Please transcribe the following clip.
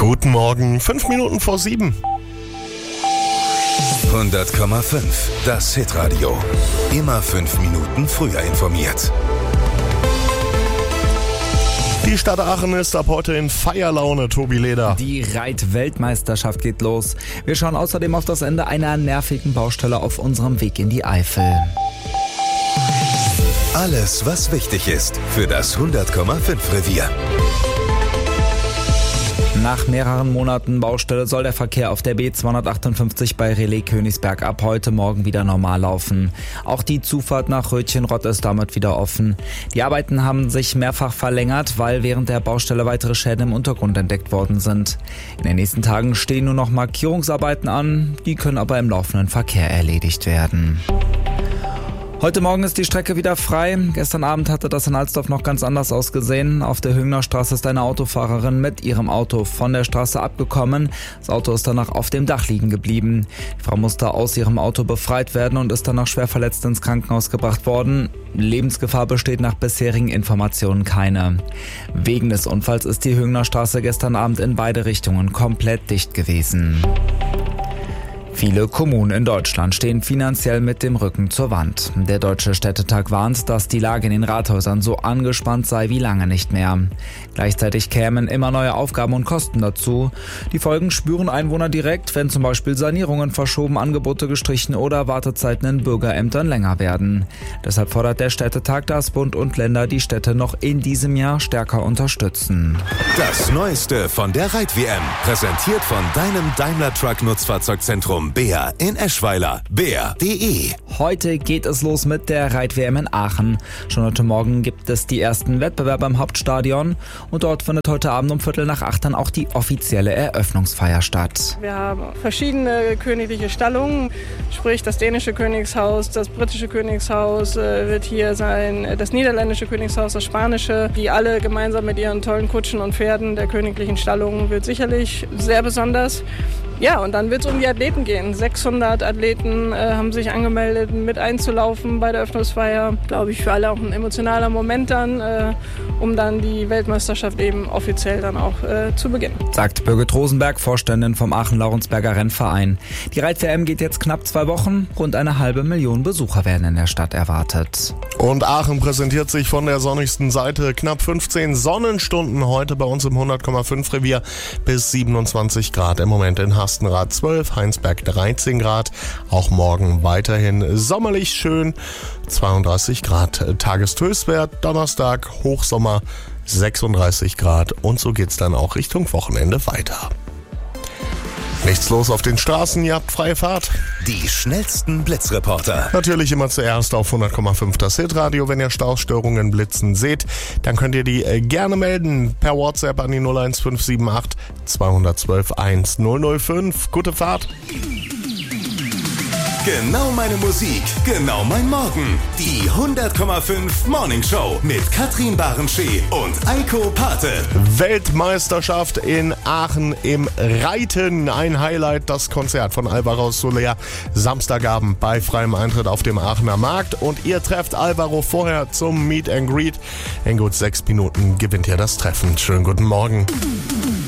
Guten Morgen, 5 Minuten vor 7. 100,5, das Hitradio. Immer 5 Minuten früher informiert. Die Stadt Aachen ist ab heute in Feierlaune, Tobi Leder. Die Reit-Weltmeisterschaft geht los. Wir schauen außerdem auf das Ende einer nervigen Baustelle auf unserem Weg in die Eifel. Alles, was wichtig ist für das 100,5 Revier. Nach mehreren Monaten Baustelle soll der Verkehr auf der B258 bei Relais-Königsberg ab heute Morgen wieder normal laufen. Auch die Zufahrt nach Rötchenrott ist damit wieder offen. Die Arbeiten haben sich mehrfach verlängert, weil während der Baustelle weitere Schäden im Untergrund entdeckt worden sind. In den nächsten Tagen stehen nur noch Markierungsarbeiten an, die können aber im laufenden Verkehr erledigt werden. Heute Morgen ist die Strecke wieder frei. Gestern Abend hatte das in Alsdorf noch ganz anders ausgesehen. Auf der Hüngner Straße ist eine Autofahrerin mit ihrem Auto von der Straße abgekommen. Das Auto ist danach auf dem Dach liegen geblieben. Die Frau musste aus ihrem Auto befreit werden und ist danach schwer verletzt ins Krankenhaus gebracht worden. Lebensgefahr besteht nach bisherigen Informationen keine. Wegen des Unfalls ist die Hüngner Straße gestern Abend in beide Richtungen komplett dicht gewesen. Viele Kommunen in Deutschland stehen finanziell mit dem Rücken zur Wand. Der Deutsche Städtetag warnt, dass die Lage in den Rathäusern so angespannt sei wie lange nicht mehr. Gleichzeitig kämen immer neue Aufgaben und Kosten dazu. Die Folgen spüren Einwohner direkt, wenn zum Beispiel Sanierungen verschoben, Angebote gestrichen oder Wartezeiten in Bürgerämtern länger werden. Deshalb fordert der Städtetag, dass Bund und Länder die Städte noch in diesem Jahr stärker unterstützen. Das Neueste von der Reit-WM, präsentiert von deinem Daimler-Truck-Nutzfahrzeugzentrum Bär in Eschweiler. Bär.de. Heute geht es los mit der Reit-WM in Aachen. Schon heute Morgen gibt es die ersten Wettbewerbe im Hauptstadion und dort findet heute Abend um 7:45 dann auch die offizielle Eröffnungsfeier statt. Wir haben verschiedene königliche Stallungen, sprich das dänische Königshaus, das britische Königshaus wird hier sein, das niederländische Königshaus, das spanische, die alle gemeinsam mit ihren tollen Kutschen und Pferden der königlichen Stallungen wird sicherlich sehr besonders. Ja, und dann wird es um die Athleten gehen. 600 Athleten haben sich angemeldet, mit einzulaufen bei der Eröffnungsfeier. Glaube ich, für alle auch ein emotionaler Moment dann, um dann die Weltmeisterschaft eben offiziell dann auch zu beginnen. Sagt Birgit Rosenberg, Vorständin vom Aachen-Laurensberger Rennverein. Die Reit-WM geht jetzt knapp 2 Wochen. Rund 500.000 Besucher werden in der Stadt erwartet. Und Aachen präsentiert sich von der sonnigsten Seite. Knapp 15 Sonnenstunden heute bei uns im 100,5 Revier bis 27 Grad im Moment in Hastenrath 12, Heinsberg 13 Grad. Auch morgen weiterhin sommerlich schön, 32 Grad Tageshöchstwert. Donnerstag Hochsommer 36 Grad und so geht's dann auch Richtung Wochenende weiter. Nichts los auf den Straßen, ihr habt freie Fahrt. Die schnellsten Blitzreporter. Natürlich immer zuerst auf 100,5 das Hitradio. Wenn ihr Staustörungen, Blitzen seht, dann könnt ihr die gerne melden per WhatsApp an die 01578 212 1005. Gute Fahrt. Genau meine Musik, genau mein Morgen. Die 100,5 Morning Show mit Katrin Barenschee und Eiko Pate. Weltmeisterschaft in Aachen im Reiten. Ein Highlight, das Konzert von Alvaro Soler. Samstagabend bei freiem Eintritt auf dem Aachener Markt. Und ihr trefft Alvaro vorher zum Meet and Greet. In gut 6 Minuten gewinnt ihr das Treffen. Schönen guten Morgen.